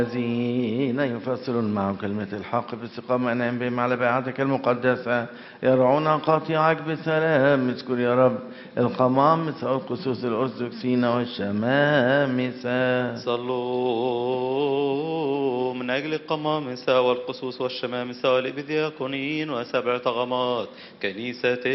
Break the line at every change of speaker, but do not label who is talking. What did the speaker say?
الذين يفسرون معه كلمة الحق باستقامة أنعم بهم على بيعتك المقدسة يرعون قاطعك بسلام. اذكر يا رب القمامسة والقسوس الأرثوذكسيين والشمامسة.
صلوا من أجل القمامسة والقصوص والشمامسة والإبدياقونيين وسبع طغمات كنيسة